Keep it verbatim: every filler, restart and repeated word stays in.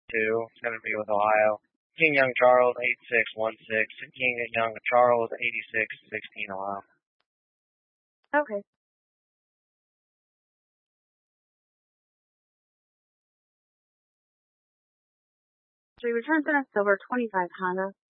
two. It's going to be with Ohio. King Young Charles, eight six one six. King Young Charles, eighty-six sixteen, Ohio. Okay. So we return for a silver twenty-five Honda.